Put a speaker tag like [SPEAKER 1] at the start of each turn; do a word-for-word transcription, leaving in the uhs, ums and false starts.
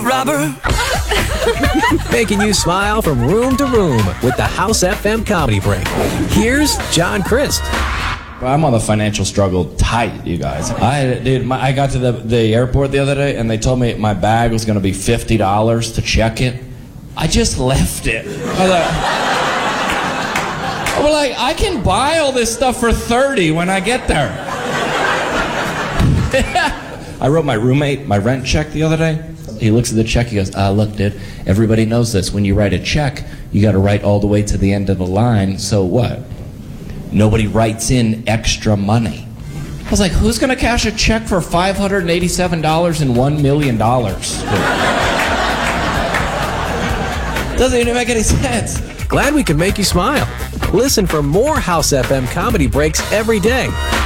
[SPEAKER 1] Robber.
[SPEAKER 2] Making you smile from room to room with the House F M Comedy Break. Here's John Crist.
[SPEAKER 3] I'm on the financial struggle tight, you guys. I dude, my, I got to the, the airport the other day, and they told me my bag was going to be fifty dollars to check it. I just left it. I was like, I was like, I can buy all this stuff for thirty when I get there. I wrote my roommate my rent check the other day. He looks at the check, he goes, ah, look, dude, everybody knows this. When you write a check, you got to write all the way to the end of the line. So what? Nobody writes in extra money. I was like, who's going to cash a check for five hundred eighty-seven dollars and one million dollars? Doesn't even make any sense.
[SPEAKER 2] Glad we could make you smile. Listen for more House F M Comedy Breaks every day